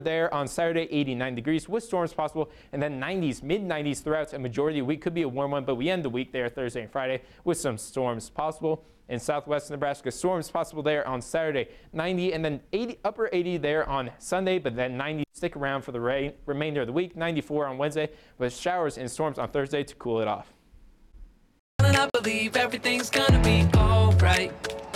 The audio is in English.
there on Saturday, 89 degrees with storms possible, and then 90s, mid-90s throughout a majority of the week. Could be a warm one, but we end the week there Thursday and Friday with some storms possible. In southwest Nebraska, storms possible there on Saturday, 90, and then 80, upper 80 there on Sunday, but then 90 stick around for the remainder of the week, 94 on Wednesday, with showers and storms on Thursday to cool it off. I believe everything's gonna be alright.